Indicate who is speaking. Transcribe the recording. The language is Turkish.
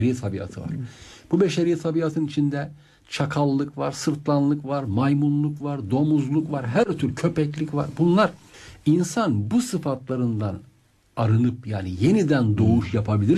Speaker 1: tabiatı var. Bu beşeri tabiatın içinde çakallık var, sırtlanlık var, maymunluk var, domuzluk var, her tür köpeklik var. Bunlar insan bu sıfatlarından arınıp yani yeniden doğuş yapabilir.